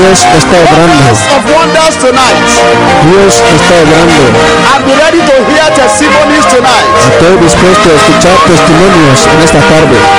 Dios está obrando. of wonders tonight. Dios está obrando. And be ready to hear testimonies tonight. Estoy dispuesto a escuchar testimonios en esta tarde.